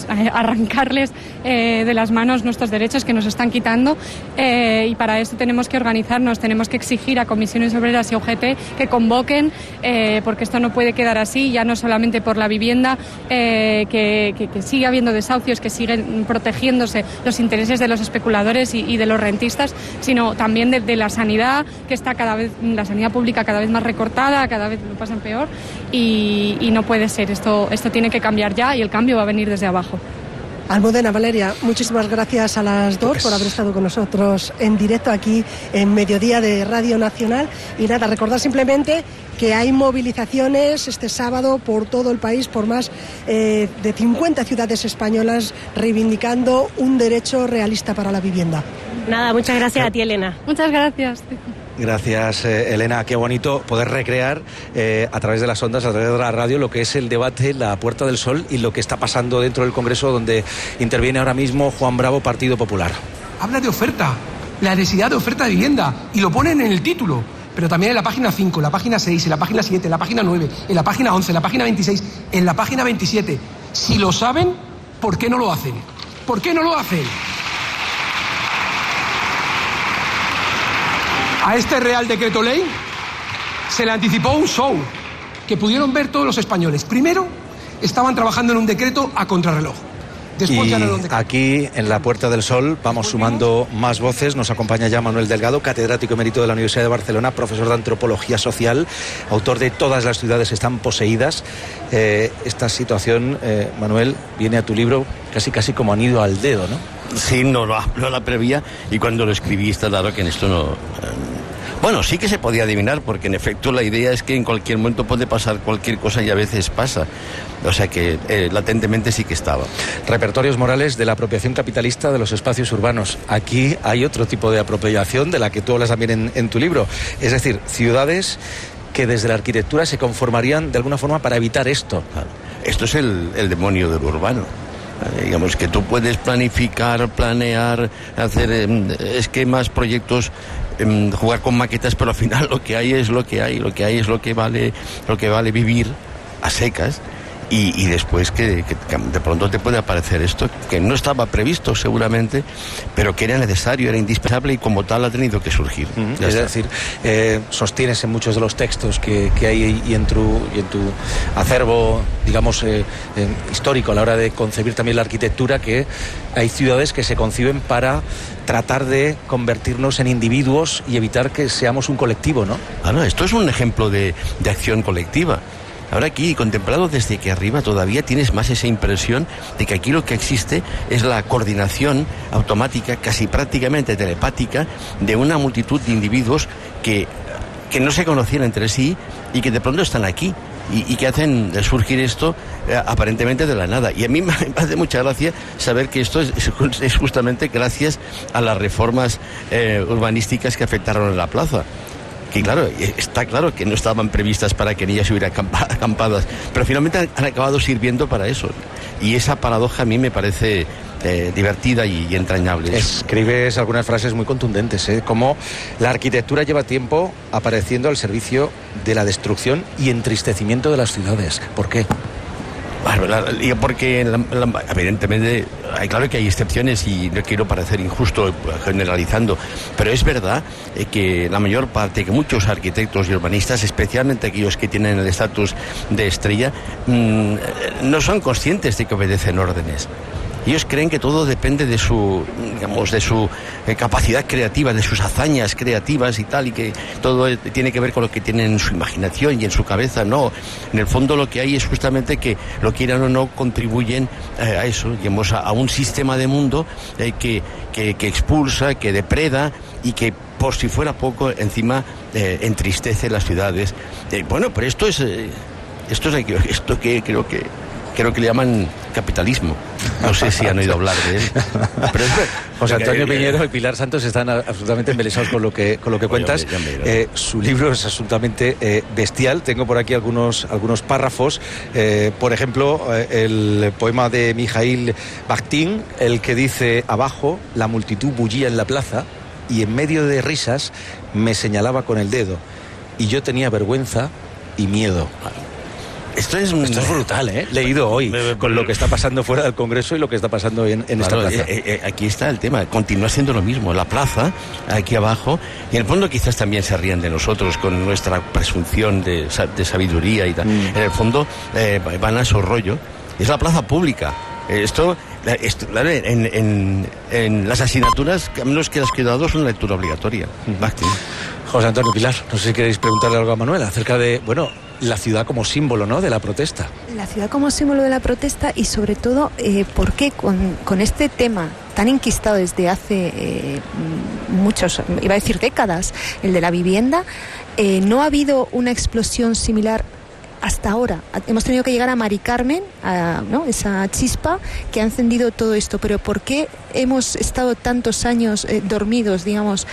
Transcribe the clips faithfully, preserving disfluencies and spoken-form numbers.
es arrancarles eh, de las manos nuestros derechos que nos están quitando, eh, y para eso tenemos que organizarnos, tenemos que exigir a comisiones obreras y U G T que convoquen, eh, porque esto no puede quedar así, ya no solamente por la vivienda, eh, que, que, que sigue habiendo desahucios, que siguen protegiéndose los intereses de los especuladores y, y de los rentistas, sino también de, de la sanidad, que está cada vez, la sanidad pública cada vez más recortada, cada vez lo pasan peor, y, y no puede ser, esto, esto tiene que cambiar ya, y el cambio va a venir desde abajo. Almudena, Valeria, muchísimas gracias a las dos por haber estado con nosotros en directo aquí en Mediodía de Radio Nacional. Y nada, recordar simplemente que hay movilizaciones este sábado por todo el país, por más eh, de cincuenta ciudades españolas, reivindicando un derecho realista para la vivienda. Nada, muchas gracias a ti, Elena. Muchas gracias. Gracias, eh, Elena. Qué bonito poder recrear eh, a través de las ondas, a través de la radio, lo que es el debate, la Puerta del Sol y lo que está pasando dentro del Congreso, donde interviene ahora mismo Juan Bravo, Partido Popular. Habla de oferta, la necesidad de oferta de vivienda, y lo ponen en el título, pero también en la página cinco, en la página seis, en la página siete, en la página nueve, en la página once, en la página veintiséis, en la página veintisiete. Si lo saben, ¿por qué no lo hacen? ¿Por qué no lo hacen? A este Real Decreto Ley se le anticipó un show que pudieron ver todos los españoles. Primero, estaban trabajando en un decreto a contrarreloj. Después y ya no lo aquí en la Puerta del Sol vamos sumando más voces. Nos acompaña ya Manuel Delgado, catedrático emérito de la Universidad de Barcelona, profesor de antropología social, autor de Todas las ciudades están poseídas. Eh, esta situación, eh, Manuel, viene a tu libro casi casi como anillo al dedo, ¿no? Sí, no, no, no la prevía, y cuando lo escribí está claro que en esto no... Eh, bueno, sí que se podía adivinar, porque en efecto la idea es que en cualquier momento puede pasar cualquier cosa, y a veces pasa. O sea que eh, latentemente sí que estaba. Repertorios morales de la apropiación capitalista de los espacios urbanos. Aquí hay otro tipo de apropiación de la que tú hablas también en, en tu libro. Es decir, ciudades que desde la arquitectura se conformarían de alguna forma para evitar esto. Claro. Esto es el, el demonio del urbano. Eh, digamos que tú puedes planificar, planear, hacer eh, esquemas, proyectos, eh, jugar con maquetas, pero al final lo que hay es lo que hay, lo que hay es lo que vale, lo que vale vivir a secas. Y, y después que, que, que de pronto te puede aparecer esto, que no estaba previsto seguramente, pero que era necesario, era indispensable, y como tal ha tenido que surgir. Mm-hmm. Es está. decir, eh, sostienes en muchos de los textos que, que hay y en, tu, y en tu acervo, digamos, eh, eh, histórico a la hora de concebir también la arquitectura, que hay ciudades que se conciben para tratar de convertirnos en individuos y evitar que seamos un colectivo, ¿no? Ah, no, esto es un ejemplo de, de acción colectiva. Ahora aquí, contemplado desde aquí arriba, todavía tienes más esa impresión de que aquí lo que existe es la coordinación automática, casi prácticamente telepática, de una multitud de individuos que, que no se conocían entre sí y que de pronto están aquí y, y que hacen surgir esto eh, aparentemente de la nada. Y a mí me hace mucha gracia saber que esto es, es justamente gracias a las reformas eh, urbanísticas que afectaron a la plaza. Que claro, está claro que no estaban previstas para que en ellas hubiera acampadas, pero finalmente han, han acabado sirviendo para eso. Y esa paradoja a mí me parece eh, divertida y, y entrañable. Escribes algunas frases muy contundentes, ¿eh? Como la arquitectura lleva tiempo apareciendo al servicio de la destrucción y entristecimiento de las ciudades. ¿Por qué? Porque la, la, evidentemente hay, claro que hay excepciones y no quiero parecer injusto generalizando, pero es verdad eh, que la mayor parte, que muchos arquitectos y urbanistas, especialmente aquellos que tienen el estatus de estrella, mmm, no son conscientes de que obedecen órdenes. Ellos creen que todo depende de su, digamos, de su eh, capacidad creativa, de sus hazañas creativas y tal, y que todo eh, tiene que ver con lo que tienen en su imaginación y en su cabeza. No, en el fondo lo que hay es justamente que, lo quieran o no, contribuyen eh, a eso, digamos, a, a un sistema de mundo eh, que, que, que expulsa, que depreda y que, por si fuera poco, encima eh, entristece las ciudades. Eh, bueno, pero esto es, eh, esto es esto que creo que creo que le llaman capitalismo. No sé si han oído hablar de él. Pero es José Antonio Piñero y Pilar Santos están absolutamente embelesados con lo que, con lo que cuentas. Eh, su libro es absolutamente eh, bestial. Tengo por aquí algunos, algunos párrafos. Eh, por ejemplo, eh, el poema de Mijail Bakhtin, el que dice: abajo, la multitud bullía en la plaza y en medio de risas me señalaba con el dedo. Y yo tenía vergüenza y miedo. Esto es, un... Esto es brutal, ¿eh? Leído hoy, con lo que está pasando fuera del Congreso y lo que está pasando en, en claro, esta plaza. Eh, eh, aquí está el tema, continúa siendo lo mismo. La plaza, aquí abajo, y en el fondo quizás también se ríen de nosotros con nuestra presunción de, de sabiduría y tal. Mm. En el fondo eh, van a su rollo. Es la plaza pública. Esto, esto en, en, en las asignaturas, a menos que las que he dado, son lectura obligatoria. Mm. José Antonio Pilar, no sé si queréis preguntarle algo a Manuel acerca de, bueno, la ciudad como símbolo, ¿no?, de la protesta. La ciudad como símbolo de la protesta y sobre todo, eh, ¿por qué con, con este tema tan enquistado desde hace eh, muchos, iba a decir décadas, el de la vivienda, eh, no ha habido una explosión similar hasta ahora? Hemos tenido que llegar a Mari Carmen, a, ¿no?, esa chispa que ha encendido todo esto, pero ¿por qué hemos estado tantos años eh, dormidos, digamos,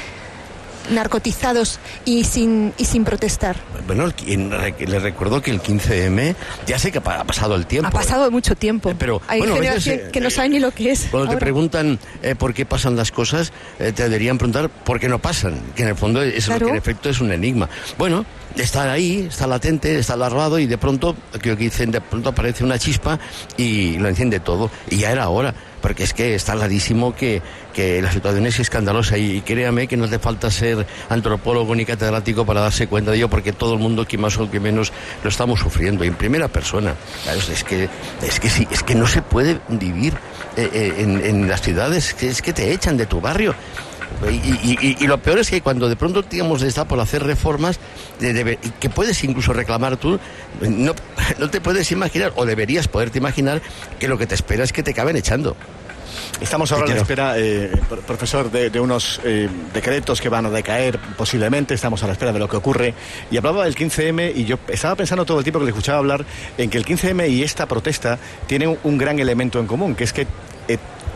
narcotizados y sin y sin protestar? Bueno, le recuerdo que el quince eme ya sé que ha pasado el tiempo. Ha pasado ¿eh? mucho tiempo. Pero hay bueno, generación veces, que no sabe ni lo que es. Cuando ahora te preguntan eh, por qué pasan las cosas, eh, te deberían preguntar por qué no pasan, que en el fondo es claro. Lo que en efecto es un enigma. Bueno, está ahí, está latente, está alargado y de pronto, creo que dicen, de pronto aparece una chispa y lo enciende todo. Y ya era hora. Porque es que está clarísimo que, que la situación es escandalosa y, y créame que no hace falta ser antropólogo ni catedrático para darse cuenta de ello, porque todo el mundo, que más o que menos, lo estamos sufriendo y en primera persona. Claro, es que es que sí, es que no se puede vivir eh, eh, en, en las ciudades, que es que te echan de tu barrio. Y, y, y lo peor es que cuando de pronto, digamos, está por hacer reformas de, de, que puedes incluso reclamar tú, no, no te puedes imaginar, o deberías poderte imaginar, que lo que te espera es que te acaben echando. Estamos ahora a la espera, eh, profesor, de, de unos eh, decretos que van a decaer posiblemente. Estamos a la espera de lo que ocurre. Y hablaba del quince eme y yo estaba pensando todo el tiempo que le escuchaba hablar en que el quince eme y esta protesta tienen un gran elemento en común, que es que eh,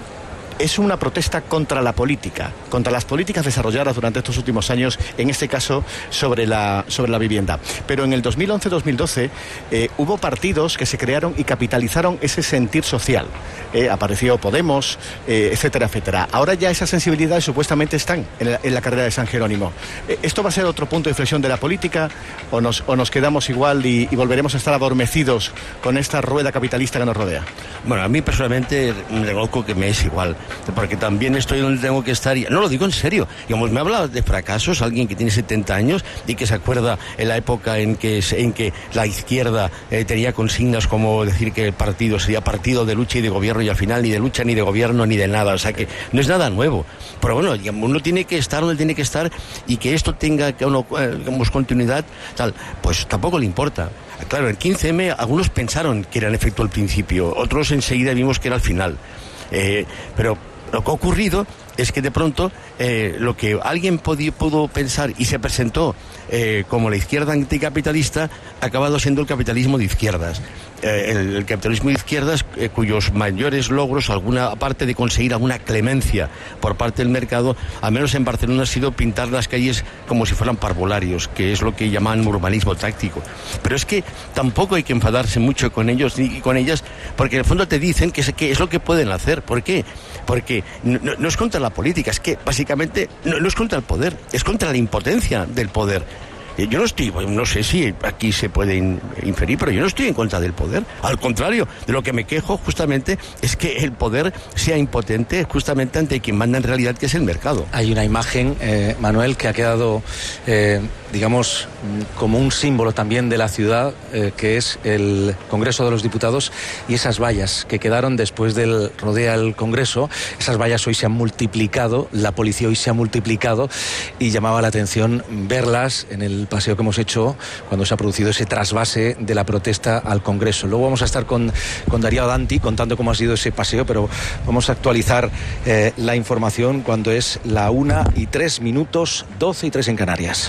es una protesta contra la política, contra las políticas desarrolladas durante estos últimos años, en este caso sobre la, sobre la vivienda. Pero en el dos mil once dos mil doce eh, hubo partidos que se crearon y capitalizaron ese sentir social. Eh, apareció Podemos, eh, etcétera, etcétera. Ahora ya esas sensibilidades supuestamente están en la, en la carrera de San Jerónimo. Eh, ¿Esto va a ser otro punto de inflexión de la política o nos, o nos quedamos igual y, y volveremos a estar adormecidos con esta rueda capitalista que nos rodea? Bueno, a mí personalmente me reconozco que me es igual, porque también estoy donde tengo que estar. Y no lo digo en serio. Digamos, me habla de fracasos alguien que tiene setenta años y que se acuerda en la época en que, en que la izquierda eh, tenía consignas como decir que el partido sería partido de lucha y de gobierno, y al final ni de lucha, ni de gobierno, ni de nada. O sea que no es nada nuevo. Pero bueno, digamos, uno tiene que estar donde tiene que estar, y que esto tenga que uno, digamos, continuidad, tal, pues tampoco le importa. Claro, el quince eme algunos pensaron que era en efecto el principio, otros enseguida vimos que era el final. Eh, pero lo que ha ocurrido es que de pronto eh, lo que alguien podí, pudo pensar y se presentó eh, como la izquierda anticapitalista ha acabado siendo el capitalismo de izquierdas. Eh, el, el capitalismo de izquierdas eh, cuyos mayores logros, alguna aparte de conseguir alguna clemencia por parte del mercado, al menos en Barcelona, ha sido pintar las calles como si fueran parvularios, que es lo que llaman urbanismo táctico. Pero es que tampoco hay que enfadarse mucho con ellos ni con ellas, porque en el fondo te dicen que es, que es lo que pueden hacer. ¿Por qué? Porque no, no es contra la política, es que básicamente no, no es contra el poder, es contra la impotencia del poder. Yo no estoy, no sé si aquí se puede inferir, pero yo no estoy en contra del poder. Al contrario, de lo que me quejo justamente es que el poder sea impotente justamente ante quien manda en realidad, que es el mercado. Hay una imagen, eh, Manuel, que ha quedado, eh, digamos, como un símbolo también de la ciudad, eh, que es el Congreso de los Diputados y esas vallas que quedaron después del rodea el Congreso. Esas vallas hoy se han multiplicado, la policía hoy se ha multiplicado, y llamaba la atención verlas en el paseo que hemos hecho cuando se ha producido ese trasvase de la protesta al Congreso. Luego vamos a estar con, con Darío Danti contando cómo ha sido ese paseo, pero vamos a actualizar eh, la información cuando es la una y tres minutos, doce y tres en Canarias.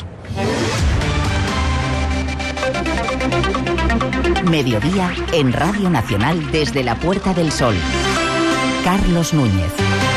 Mediodía en Radio Nacional desde la Puerta del Sol. Carlos Núñez.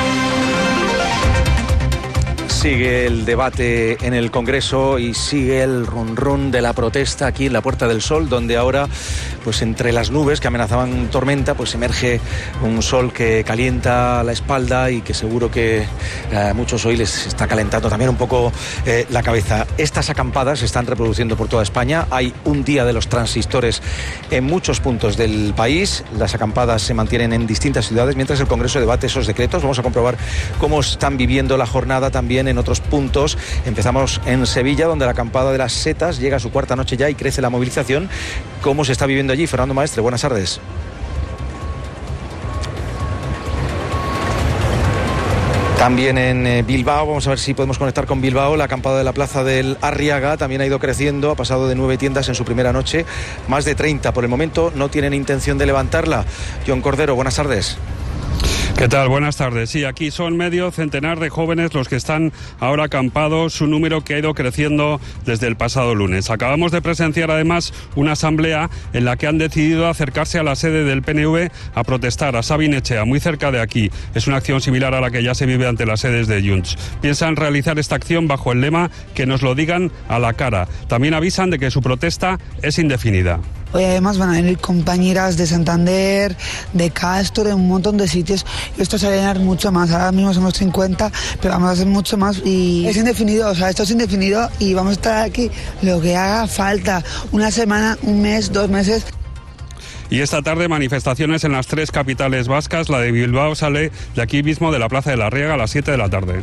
Sigue el debate en el Congreso y sigue el run run de la protesta aquí en la Puerta del Sol, donde ahora pues entre las nubes que amenazaban tormenta, pues emerge un sol que calienta la espalda y que seguro que a muchos hoy les está calentando también un poco eh, la cabeza. Estas acampadas se están reproduciendo por toda España. Hay un día de los transistores en muchos puntos del país. Las acampadas se mantienen en distintas ciudades mientras el Congreso debate esos decretos. Vamos a comprobar cómo están viviendo la jornada también en otros puntos. Empezamos en Sevilla, donde la acampada de las setas llega a su cuarta noche ya y crece la movilización. ¿Cómo se está viviendo allí? Fernando Maestre, buenas tardes. También en Bilbao, vamos a ver si podemos conectar con Bilbao. La acampada de la plaza del Arriaga también ha ido creciendo, ha pasado de nueve tiendas en su primera noche, más de treinta. Por el momento no tienen intención de levantarla. John Cordero, buenas tardes. ¿Qué tal? Buenas tardes. Sí, aquí son medio centenar de jóvenes los que están ahora acampados, su número que ha ido creciendo desde el pasado lunes. Acabamos de presenciar además una asamblea en la que han decidido acercarse a la sede del P N V a protestar, a Sabin Etxea, muy cerca de aquí. Es una acción similar a la que ya se vive ante las sedes de Junts. Piensan realizar esta acción bajo el lema "que nos lo digan a la cara". También avisan de que su protesta es indefinida. Hoy además van a venir compañeras de Santander, de Castor, de un montón de sitios. Y esto se va a llenar mucho más. Ahora mismo somos cincuenta, pero vamos a hacer mucho más. Y es indefinido, o sea, esto es indefinido y vamos a estar aquí lo que haga falta. Una semana, un mes, dos meses. Y esta tarde manifestaciones en las tres capitales vascas. La de Bilbao sale de aquí mismo, de la Plaza de la Riega, a las siete de la tarde.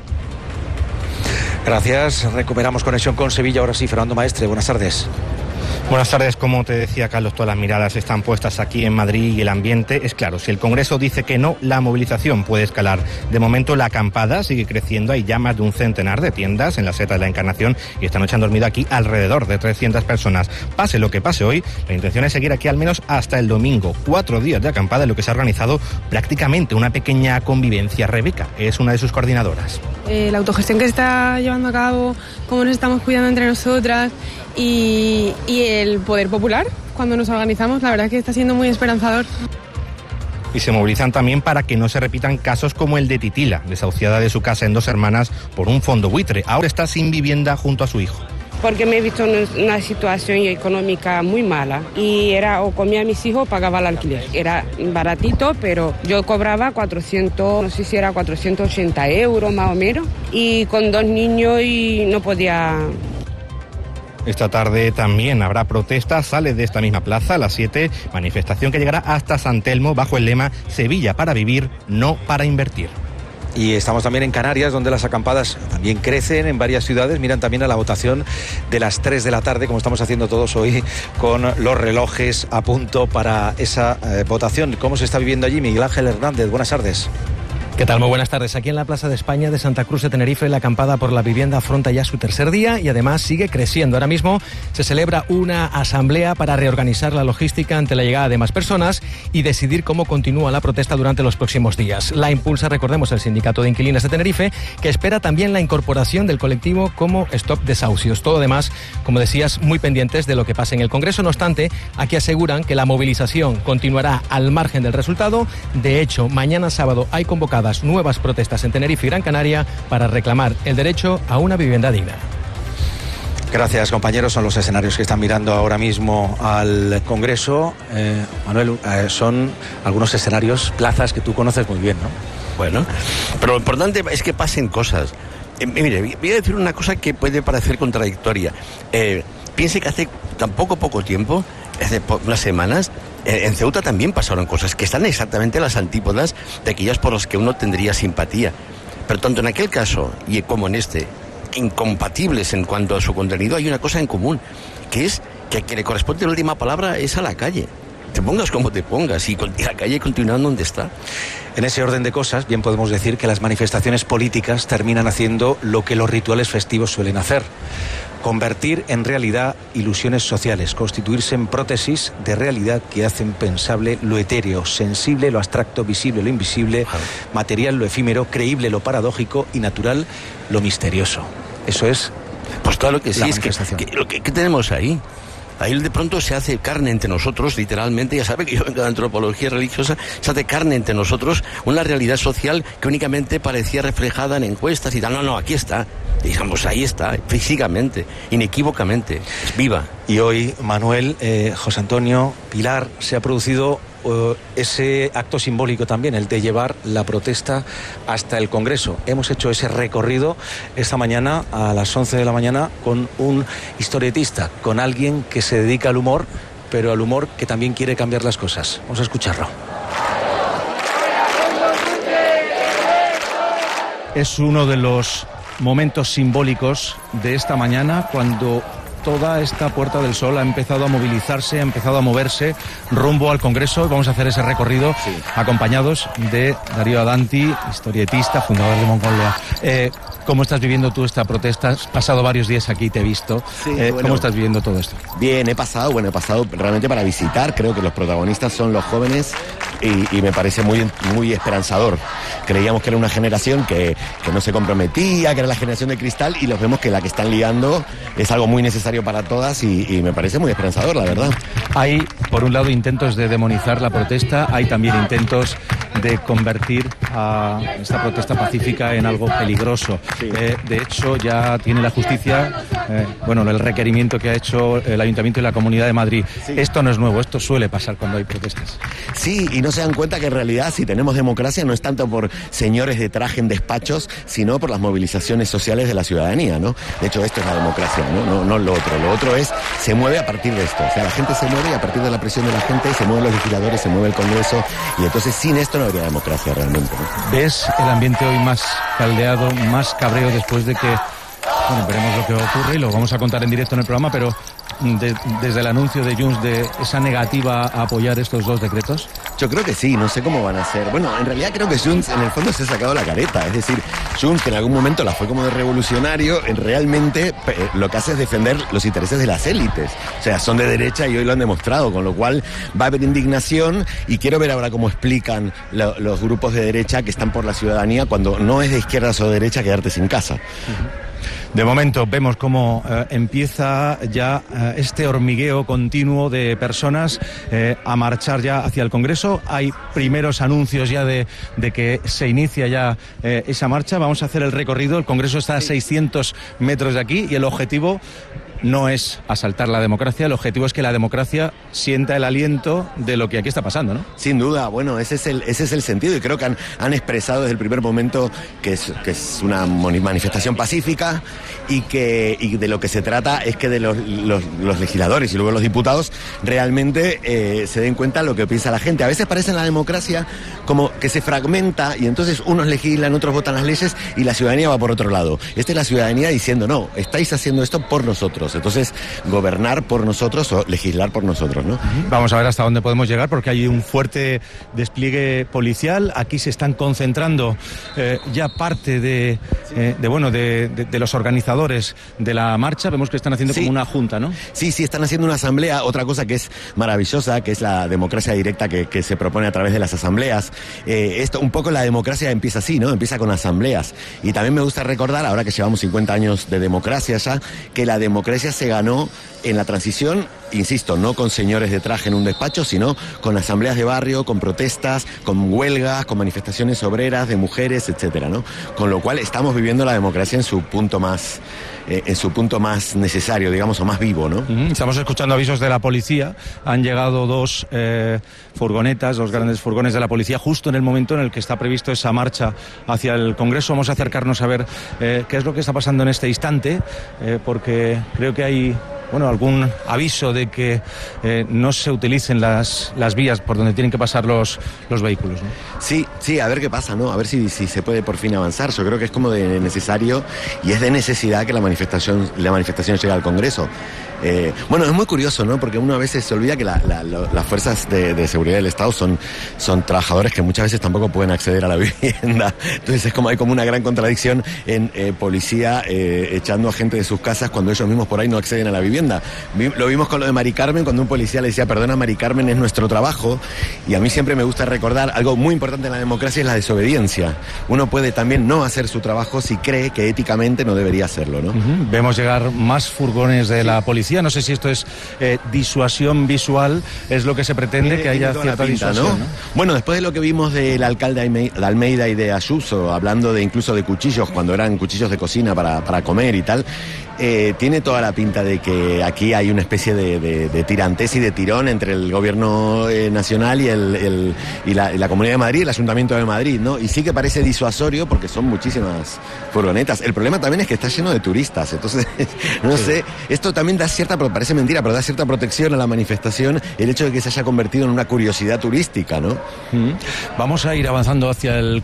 Gracias. Recuperamos conexión con Sevilla. Ahora sí, Fernando Maestre, buenas tardes. Buenas tardes. Como te decía Carlos, todas las miradas están puestas aquí en Madrid y el ambiente es claro. Si el Congreso dice que no, la movilización puede escalar. De momento la acampada sigue creciendo. Hay ya más de un centenar de tiendas en la Seta de la Encarnación y esta noche han dormido aquí alrededor de trescientas personas. Pase lo que pase hoy, la intención es seguir aquí al menos hasta el domingo. Cuatro días de acampada en lo que se ha organizado prácticamente una pequeña convivencia. Rebeca es una de sus coordinadoras. Eh, la autogestión que se está llevando a cabo, cómo nos estamos cuidando entre nosotras y, y el poder popular cuando nos organizamos, la verdad es que está siendo muy esperanzador. Y se movilizan también para que no se repitan casos como el de Titila, desahuciada de su casa en Dos Hermanas por un fondo buitre. Ahora está sin vivienda junto a su hijo. Porque me he visto en una situación económica muy mala y era o comía a mis hijos o pagaba el alquiler. Era baratito, pero yo cobraba cuatrocientos, no sé si era cuatrocientos ochenta euros más o menos, y con dos niños y no podía. Esta tarde también habrá protestas, sale de esta misma plaza a las siete, manifestación que llegará hasta San Telmo bajo el lema "Sevilla para vivir, no para invertir". Y estamos también en Canarias, donde las acampadas también crecen en varias ciudades. Miran también a la votación de las tres de la tarde, como estamos haciendo todos hoy, con los relojes a punto para esa eh, votación. ¿Cómo se está viviendo allí? Miguel Ángel Hernández, buenas tardes. ¿Qué tal? Muy buenas tardes. Aquí en la Plaza de España de Santa Cruz de Tenerife, la acampada por la vivienda afronta ya su tercer día y además sigue creciendo. Ahora mismo se celebra una asamblea para reorganizar la logística ante la llegada de más personas y decidir cómo continúa la protesta durante los próximos días. La impulsa, recordemos, el Sindicato de Inquilinas de Tenerife, que espera también la incorporación del colectivo como Stop Desahucios. Todo además, como decías, muy pendientes de lo que pase en el Congreso. No obstante, aquí aseguran que la movilización continuará al margen del resultado. De hecho, mañana sábado hay convocado nuevas protestas en Tenerife y Gran Canaria para reclamar el derecho a una vivienda digna. Gracias, compañeros. Son los escenarios que están mirando ahora mismo al Congreso. Eh, Manuel, eh, son algunos escenarios, plazas que tú conoces muy bien, ¿no? Bueno, pero lo importante es que pasen cosas. Eh, mire, voy a decir una cosa que puede parecer contradictoria. Eh, piense que hace tan poco, poco tiempo, hace unas semanas, en Ceuta también pasaron cosas que están exactamente a las antípodas de aquellas por las que uno tendría simpatía. Pero tanto en aquel caso y como en este, incompatibles en cuanto a su contenido, hay una cosa en común, que es que a quien le corresponde la última palabra es a la calle. Te pongas como te pongas y la calle continúa donde está. En ese orden de cosas, bien podemos decir que las manifestaciones políticas terminan haciendo lo que los rituales festivos suelen hacer: convertir en realidad ilusiones sociales, constituirse en prótesis de realidad que hacen pensable lo etéreo, sensible lo abstracto, visible lo invisible, material lo efímero, creíble lo paradójico y natural lo misterioso. Eso es. Pues claro que sí, es que, que, lo que, que tenemos ahí. Ahí de pronto se hace carne entre nosotros, literalmente, ya sabe que yo vengo de antropología religiosa, se hace carne entre nosotros una realidad social que únicamente parecía reflejada en encuestas y tal. No, no, aquí está. Digamos, ahí está, físicamente, inequívocamente, es viva. Y hoy, Manuel, eh, José Antonio, Pilar, se ha producido uh, ese acto simbólico también, el de llevar la protesta hasta el Congreso. Hemos hecho ese recorrido esta mañana a las once de la mañana con un historietista, con alguien que se dedica al humor, pero al humor que también quiere cambiar las cosas. Vamos a escucharlo. Es uno de los momentos simbólicos de esta mañana, cuando toda esta Puerta del Sol ha empezado a movilizarse, ha empezado a moverse rumbo al Congreso. Vamos a hacer ese recorrido sí. acompañados de Darío Adanti, historietista, fundador de Mongolia. Eh, ¿Cómo estás viviendo tú esta protesta? Has pasado varios días aquí, te he visto. Sí, eh, bueno, ¿Cómo estás viviendo todo esto? Bien, he pasado, bueno, he pasado realmente para visitar. Creo que los protagonistas son los jóvenes y, y me parece muy, muy esperanzador. Creíamos que era una generación que, que no se comprometía, que era la generación de cristal, y los vemos que la que están liando es algo muy necesario para todas y, y me parece muy esperanzador, la verdad. Hay, por un lado, intentos de demonizar la protesta, hay también intentos de convertir a esta protesta pacífica en algo peligroso. Sí. Eh, de hecho, ya tiene la justicia, eh, bueno, el requerimiento que ha hecho el Ayuntamiento y la Comunidad de Madrid. Sí. Esto no es nuevo, esto suele pasar cuando hay protestas. Sí, y no se dan cuenta que en realidad, si tenemos democracia, no es tanto por señores de traje en despachos, sino por las movilizaciones sociales de la ciudadanía, ¿no? De hecho, esto es la democracia, ¿no? No, no lo otro. Lo otro es, se mueve a partir de esto. O sea, la gente se mueve y a partir de la presión de la gente se mueven los legisladores, se mueve el Congreso, y entonces sin esto no habría democracia realmente, ¿no? ¿Ves el ambiente hoy más caldeado, más cabreo después de que, bueno, veremos lo que ocurre y lo vamos a contar en directo en el programa, pero de, desde el anuncio de Junts de esa negativa a apoyar estos dos decretos? Yo creo que sí, no sé cómo van a ser. Bueno, en realidad creo que Junts en el fondo se ha sacado la careta, es decir, Junts, que en algún momento la fue como de revolucionario, realmente eh, lo que hace es defender los intereses de las élites. O sea, son de derecha y hoy lo han demostrado, con lo cual va a haber indignación, y quiero ver ahora cómo explican lo, los grupos de derecha que están por la ciudadanía cuando no es de izquierdas o de derecha quedarte sin casa. Uh-huh. De momento vemos cómo eh, empieza ya eh, este hormigueo continuo de personas eh, a marchar ya hacia el Congreso. Hay primeros anuncios ya de, de que se inicia ya eh, esa marcha. Vamos a hacer el recorrido. El Congreso está a seiscientos metros de aquí y el objetivo no es asaltar la democracia, el objetivo es que la democracia sienta el aliento de lo que aquí está pasando, ¿no? Sin duda, bueno, ese es el, ese es el sentido, y creo que han, han expresado desde el primer momento que es, que es una manifestación pacífica, y que y de lo que se trata es que de los, los, los legisladores y luego los diputados realmente eh, se den cuenta de lo que piensa la gente. A veces parece en la democracia como que se fragmenta y entonces unos legislan, otros votan las leyes y la ciudadanía va por otro lado. Esta es la ciudadanía diciendo, no, estáis haciendo esto por nosotros. Entonces, gobernar por nosotros o legislar por nosotros, ¿no? Vamos a ver hasta dónde podemos llegar, porque hay un fuerte despliegue policial. Aquí se están concentrando eh, ya parte de, eh, de bueno, de, de, de los organizadores de la marcha. Vemos que están haciendo sí. como una junta, ¿no? Sí, sí, están haciendo una asamblea. Otra cosa que es maravillosa, que es la democracia directa que, que se propone a través de las asambleas. Eh, esto, un poco la democracia empieza así, ¿no? Empieza con asambleas. Y también me gusta recordar, ahora que llevamos cincuenta años de democracia ya, que la democracia se ganó en la transición, insisto, no con señores de traje en un despacho, sino con asambleas de barrio, con protestas, con huelgas, con manifestaciones obreras de mujeres, etcétera, ¿no? Con lo cual estamos viviendo la democracia en su punto más eh, en su punto más necesario, digamos, o más vivo, ¿no? Uh-huh. Estamos escuchando avisos de la policía. Han llegado dos eh, furgonetas, dos grandes furgones de la policía, justo en el momento en el que está previsto esa marcha hacia el Congreso. Vamos a acercarnos a ver eh, qué es lo que está pasando en este instante, eh, porque creo que hay, bueno, algún aviso de que eh, no se utilicen las, las vías por donde tienen que pasar los, los vehículos, ¿no? Sí, sí, a ver qué pasa, ¿no? A ver si, si se puede por fin avanzar. Yo creo que es como de necesario y es de necesidad que la manifestación, la manifestación llegue al Congreso. Eh, bueno, es muy curioso, ¿no? Porque uno a veces se olvida que la, la, la, las fuerzas de, de seguridad del Estado son, son trabajadores que muchas veces tampoco pueden acceder a la vivienda. Entonces es como hay como una gran contradicción en eh, policía eh, echando a gente de sus casas cuando ellos mismos por ahí no acceden a la vivienda. vivienda. Lo vimos con lo de Mari Carmen, cuando un policía le decía, perdona Mari Carmen, es nuestro trabajo. Y a mí siempre me gusta recordar algo muy importante en la democracia, es la desobediencia. Uno puede también no hacer su trabajo si cree que éticamente no debería hacerlo, ¿no? Uh-huh. Vemos llegar más furgones de la policía. No sé si esto es eh, disuasión visual, es lo que se pretende, tiene, que haya cierta pinta, disuasión, ¿no? ¿no? Bueno, después de lo que vimos del alcalde de Almeida y de Ayuso, hablando de incluso de cuchillos, cuando eran cuchillos de cocina para, para comer y tal, eh, tiene toda la pinta de que aquí hay una especie de, de, de tirantez y de tirón entre el gobierno eh, nacional y, el, el, y, la, y la Comunidad de Madrid, el Ayuntamiento de Madrid, ¿no? Y sí que parece disuasorio porque son muchísimas furgonetas. El problema también es que está lleno de turistas, entonces, no sí. sé, esto también da cierta, parece mentira, pero da cierta protección a la manifestación el hecho de que se haya convertido en una curiosidad turística, ¿no? Mm. Vamos a ir avanzando hacia el